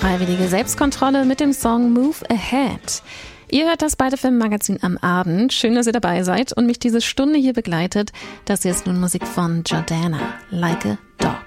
Freiwillige Selbstkontrolle mit dem Song Move Ahead. Ihr hört das Beide Filmmagazin am Abend. Schön, dass ihr dabei seid und mich diese Stunde hier begleitet. Das hier ist nun Musik von Jordana, Like a Dog.